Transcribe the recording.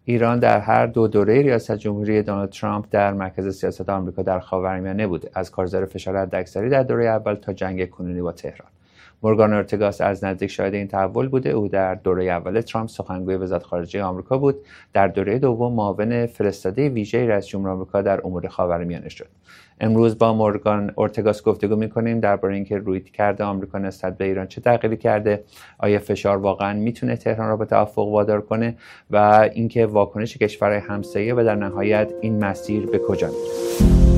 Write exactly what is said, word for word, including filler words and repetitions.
ایران در هر دو دوره ریاست جمهوری دونالد ترامپ در مرکز سیاست آمریکا در خاورمیانه بود، از کارزار فشار حداکثری در دوره اول تا جنگ کنونی با تهران. مورگان اورتگاس از نزدیک شاهد این تحول بوده. او در دوره اول ترامپ سخنگوی وزارت خارجه آمریکا بود. در دوره دوم معاون فرستاده ویژه رئیس جمهور آمریکا در امور خاورمیانه شد. امروز با مورگان اورتگاس گفتگو می‌کنیم درباره اینکه رویکرد آمریکا نسبت به ایران چه تغییری کرده، آیا فشار واقعا میتونه تهران را به توافق وادار کنه و اینکه واکنش کشورهای همسایه و در نهایت این مسیر به کجا میره.